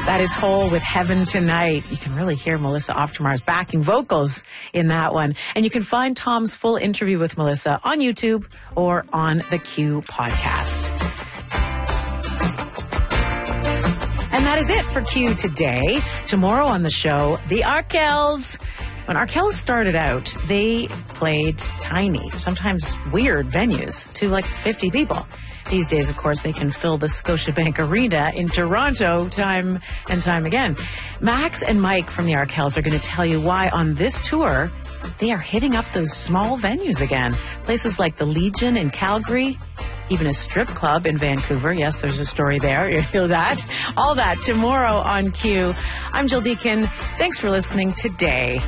That is Hole with Heaven Tonight. You can really hear Melissa Optimar's backing vocals in that one. And you can find Tom's full interview with Melissa on YouTube or on the Q podcast. And that is it for Q today. Tomorrow on the show, the Arkells. When Arkells started out, they played tiny, sometimes weird venues to like 50 people. These days, of course, they can fill the Scotiabank Arena in Toronto time and time again. Max and Mike from the Arkells are going to tell you why on this tour they are hitting up those small venues again. Places like the Legion in Calgary, even a strip club in Vancouver. Yes, there's a story there. You feel that? All that tomorrow on Q. I'm Jill Deacon. Thanks for listening today.